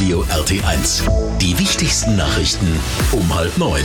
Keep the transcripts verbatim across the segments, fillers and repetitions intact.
Radio R T eins. Die wichtigsten Nachrichten um halb neun.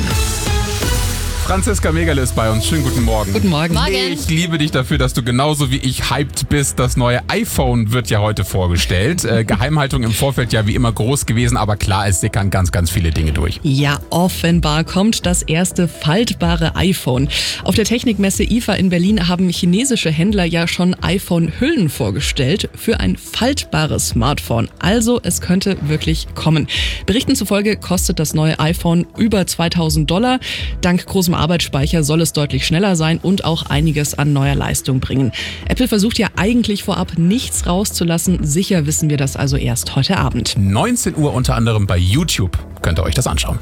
Franziska Megerle ist bei uns. Schönen guten Morgen. Guten Morgen. Morgen. Ich liebe dich dafür, dass du genauso wie ich hyped bist. Das neue iPhone wird ja heute vorgestellt. Äh, Geheimhaltung im Vorfeld ja wie immer groß gewesen, aber klar, es sickern ganz, ganz viele Dinge durch. Ja, offenbar kommt das erste faltbare iPhone. Auf der Technikmesse I F A in Berlin haben chinesische Händler ja schon iPhone-Hüllen vorgestellt für ein faltbares Smartphone. Also es könnte wirklich kommen. Berichten zufolge kostet das neue iPhone über zweitausend Dollar. Dank großem Arbeitsspeicher soll es deutlich schneller sein und auch einiges an neuer Leistung bringen. Apple versucht ja eigentlich vorab nichts rauszulassen. Sicher wissen wir das also erst heute Abend. neunzehn Uhr unter anderem bei YouTube. Könnt ihr euch das anschauen.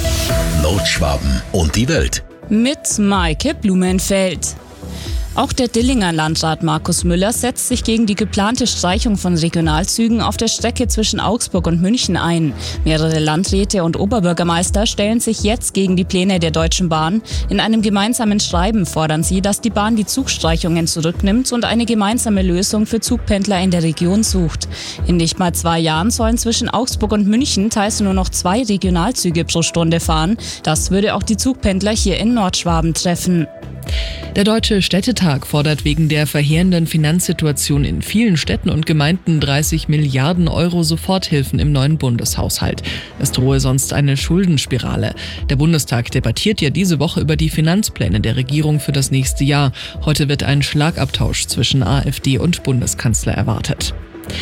Nordschwaben und die Welt. Mit Maike Blumenfeld. Auch der Dillinger Landrat Markus Müller setzt sich gegen die geplante Streichung von Regionalzügen auf der Strecke zwischen Augsburg und München ein. Mehrere Landräte und Oberbürgermeister stellen sich jetzt gegen die Pläne der Deutschen Bahn. In einem gemeinsamen Schreiben fordern sie, dass die Bahn die Zugstreichungen zurücknimmt und eine gemeinsame Lösung für Zugpendler in der Region sucht. In nicht mal zwei Jahren sollen zwischen Augsburg und München teils nur noch zwei Regionalzüge pro Stunde fahren. Das würde auch die Zugpendler hier in Nordschwaben treffen. Der Deutsche Städtetag fordert wegen der verheerenden Finanzsituation in vielen Städten und Gemeinden dreißig Milliarden Euro Soforthilfen im neuen Bundeshaushalt. Es drohe sonst eine Schuldenspirale. Der Bundestag debattiert ja diese Woche über die Finanzpläne der Regierung für das nächste Jahr. Heute wird ein Schlagabtausch zwischen AfD und Bundeskanzler erwartet.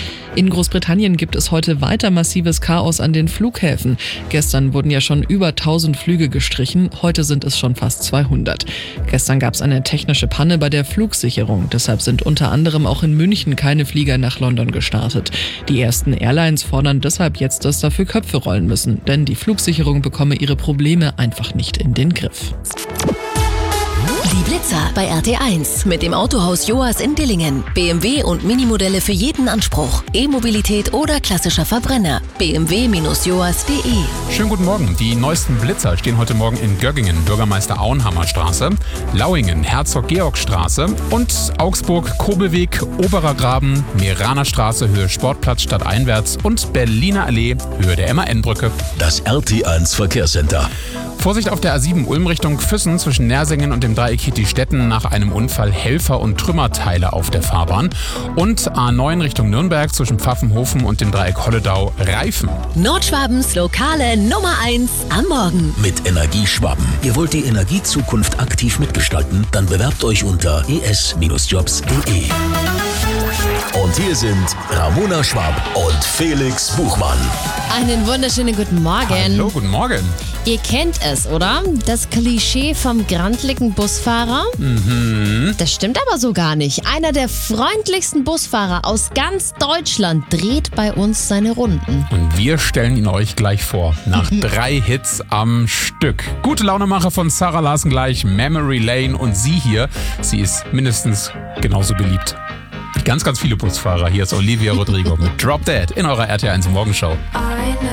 In Großbritannien gibt es heute weiter massives Chaos an den Flughäfen. Gestern wurden ja schon über tausend Flüge gestrichen, heute sind es schon fast zweihundert. Gestern gab es eine technische Panne bei der Flugsicherung, deshalb sind unter anderem auch in München keine Flieger nach London gestartet. Die ersten Airlines fordern deshalb jetzt, dass dafür Köpfe rollen müssen, denn die Flugsicherung bekomme ihre Probleme einfach nicht in den Griff. Die Blitzer bei R T eins mit dem Autohaus Joas in Dillingen. B M W und Minimodelle für jeden Anspruch. E-Mobilität oder klassischer Verbrenner. b m w Bindestrich joas Punkt de. Schönen guten Morgen. Die neuesten Blitzer stehen heute Morgen in Göggingen, Bürgermeister Auenhammer Straße, Lauingen, Herzog-Georg-Straße und Augsburg, Kobelweg, Oberer Graben, Meraner Straße, Höhe Sportplatz stadteinwärts und Berliner Allee, Höhe der M A N-Brücke. Das R T eins Verkehrscenter. Vorsicht auf der A sieben Ulm Richtung Füssen zwischen Nersingen und dem Dreieck Hitti-Stetten nach einem Unfall Helfer und Trümmerteile auf der Fahrbahn. Und A neun Richtung Nürnberg zwischen Pfaffenhofen und dem Dreieck Holledau Reifen. Nordschwabens lokale Nummer eins am Morgen. Mit Energieschwaben. Ihr wollt die Energiezukunft aktiv mitgestalten? Dann bewerbt euch unter e s jobs punkt de. Und hier sind Ramona Schwab und Felix Buchmann. Einen wunderschönen guten Morgen. Hallo, guten Morgen. Ihr kennt es, oder? Das Klischee vom grantligen Busfahrer? Mhm. Das stimmt aber so gar nicht. Einer der freundlichsten Busfahrer aus ganz Deutschland dreht bei uns seine Runden. Und wir stellen ihn euch gleich vor. Nach drei Hits am Stück. Gute Launemacher von Sarah Larsen gleich, Memory Lane und sie hier. Sie ist mindestens genauso beliebt wie ganz, ganz viele Busfahrer. Hier ist Olivia Rodrigo mit Drop Dead in eurer R T eins Morgenshow.